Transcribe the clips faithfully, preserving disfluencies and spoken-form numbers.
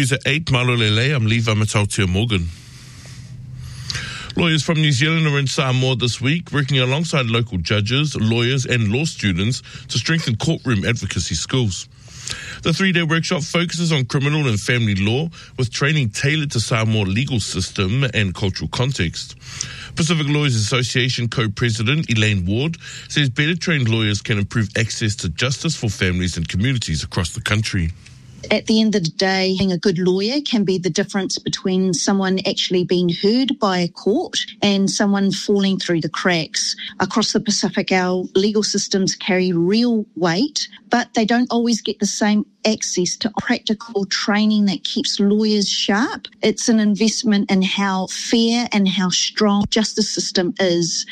News at eight. Malolele, I'm Levi Matautia Morgan. Lawyers from New Zealand are in Samoa this week, working alongside local judges, lawyers and law students to strengthen courtroom advocacy skills. The three-day workshop focuses on criminal and family law, with training tailored to Samoa legal system and cultural context. Pacific Lawyers Association co-president Elaine Ward says better trained lawyers can improve access to justice for families and communities across the country. At the end of the day, being a good lawyer can be the difference between someone actually being heard by a court and someone falling through the cracks. Across the Pacific, our legal systems carry real weight, but they don't always get the same access to practical training that keeps lawyers sharp. It's an investment in how fair and how strong justice system is.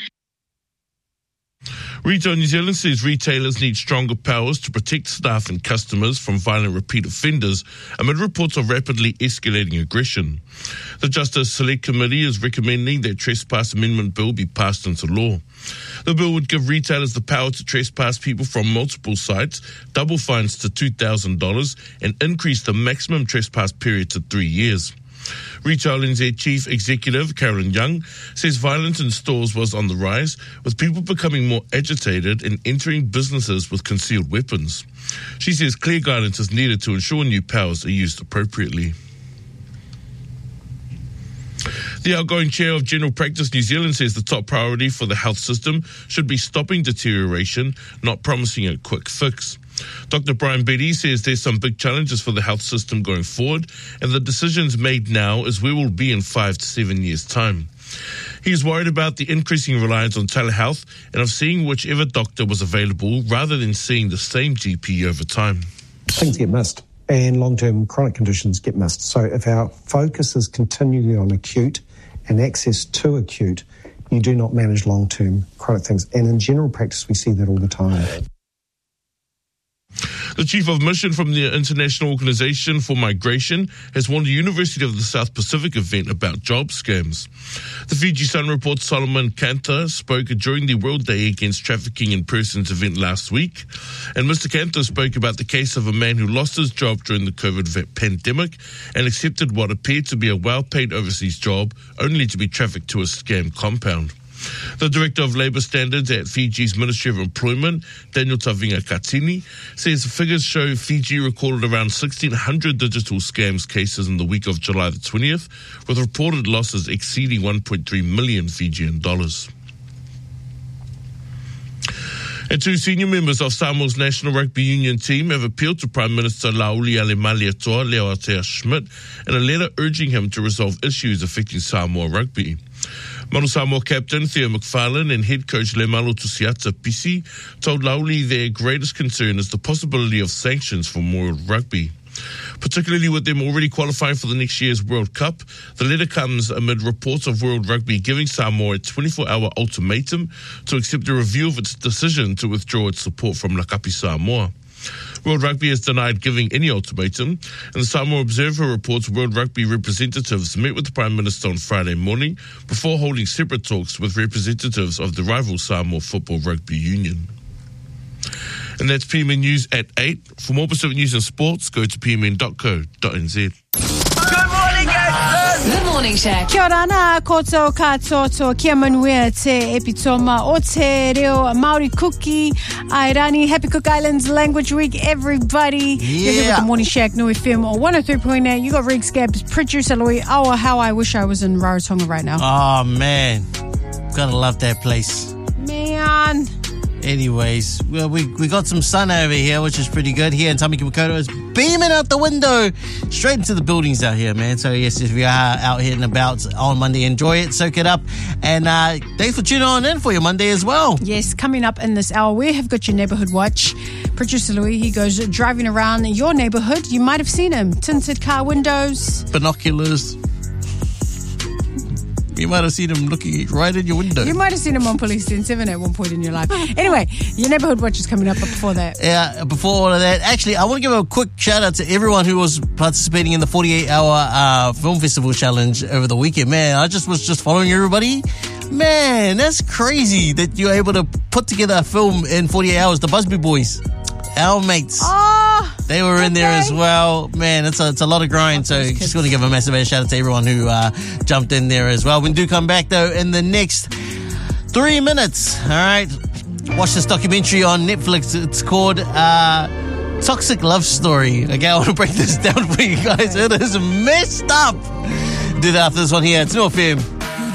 Retail New Zealand says retailers need stronger powers to protect staff and customers from violent repeat offenders amid reports of rapidly escalating aggression. The Justice Select Committee is recommending that Trespass Amendment Bill be passed into law. The bill would give retailers the power to trespass people from multiple sites, double fines to two thousand dollars, and increase the maximum trespass period to three years. Retail N Z Chief Executive Carolyn Young says violence in stores was on the rise, with people becoming more agitated and entering businesses with concealed weapons. She says clear guidance is needed to ensure new powers are used appropriately. The outgoing chair of General Practice New Zealand says the top priority for the health system should be stopping deterioration, not promising a quick fix. Doctor Brian Betty says there's some big challenges for the health system going forward, and the decisions made now is where we'll be in five to seven years' time. He's worried about the increasing reliance on telehealth and of seeing whichever doctor was available rather than seeing the same G P over time. Things get missed and long-term chronic conditions get missed. So if our focus is continually on acute and access to acute, you do not manage long-term chronic things. And in general practice, we see that all the time. The chief of mission from the International Organization for Migration has warned the University of the South Pacific event about job scams. The Fiji Sun reports Solomon Kanter spoke during the World Day Against Trafficking in Persons event last week. And Mister Kanter spoke about the case of a man who lost his job during the COVID pandemic and accepted what appeared to be a well-paid overseas job only to be trafficked to a scam compound. The Director of Labour Standards at Fiji's Ministry of Employment, Daniel Tavinga Katini, says figures show Fiji recorded around sixteen hundred digital scams cases in the week of July the twentieth, with reported losses exceeding one point three million Fijian dollars. And two senior members of Samoa's National Rugby Union team have appealed to Prime Minister Lauli Alemaliatoa Leoatea Schmidt in a letter urging him to resolve issues affecting Samoa rugby. Manu Samoa captain Theo McFarlane and head coach Lemalo Tusiata Pisi told Lauli their greatest concern is the possibility of sanctions for World Rugby. Particularly with them already qualifying for the next year's World Cup, the letter comes amid reports of World Rugby giving Samoa a twenty-four hour ultimatum to accept a review of its decision to withdraw its support from Lakapi Samoa. World Rugby has denied giving any ultimatum, and the Samoa Observer reports World Rugby representatives met with the Prime Minister on Friday morning before holding separate talks with representatives of the rival Samoa Football Rugby Union. And that's P M N News at eight. For more Pacific News and Sports, go to p m n dot co dot n z. The Morning Shack. Kia ora na koutou katoto, kia manuia te epitoma o te reo Māori Kuki, Airani. Happy Cook Islands Language Week, everybody. Yeah. You're here with the Morning Shack, New F M, or one oh three point eight. You got Rick Scabs, producer Louis. Oh, how I wish I was in Rarotonga right now. Oh, man. Gotta love that place. Man. Anyways, well, we we got some sun over here, which is pretty good. Here in Tamaki Makaurau, it's beaming out the window, straight into the buildings out here, man. So yes, if you are out here and about on Monday, enjoy it, soak it up, and uh, thanks for tuning on in for your Monday as well. Yes, coming up in this hour, we have got your neighbourhood watch. Producer Louis, he goes driving around your neighbourhood. You might have seen him, tinted car windows, binoculars. You might have seen him looking right in your window. You might have seen him on Police ten seven at one point in your life. Anyway, your neighbourhood watch is coming up, but before that. Yeah, before all of that, actually, I want to give a quick shout out to everyone who was participating in the forty-eight hour uh, film festival challenge over the weekend. Man, I just was just following everybody. Man, that's crazy that you're able to put together a film in forty-eight hours. The Busby Boys, our mates. Oh. They were in there Okay. as well. Man, it's a, it's a lot of grind. So those just kids. want to give a massive shout out to everyone who uh, jumped in there as well. We do come back, though, in the next three minutes. All right. Watch this documentary on Netflix. It's called uh, Toxic Love Story. Okay, I want to break this down for you guys. It is messed up. Do that after this one here. It's North F M.